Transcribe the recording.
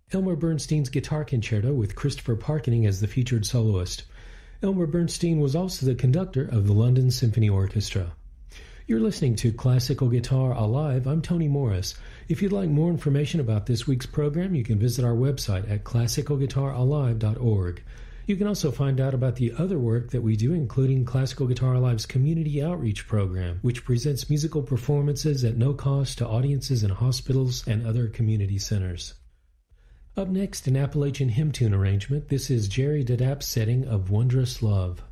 Elmer Bernstein's Guitar Concerto with Christopher Parkening as the featured soloist. Elmer Bernstein was also the conductor of the London Symphony Orchestra. You're listening to Classical Guitar Alive. I'm Tony Morris. If you'd like more information about this week's program, you can visit our website at classicalguitaralive.org. You can also find out about the other work that we do, including Classical Guitar Alive's Community Outreach Program, which presents musical performances at no cost to audiences in hospitals and other community centers. Up next, an Appalachian hymn tune arrangement. This is Jerry Dedap's setting of Wondrous Love.